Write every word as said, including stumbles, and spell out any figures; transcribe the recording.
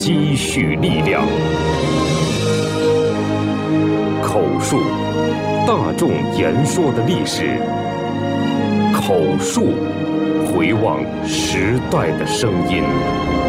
积蓄力量。口述，大众言说的历史。口述，回望时代的声音。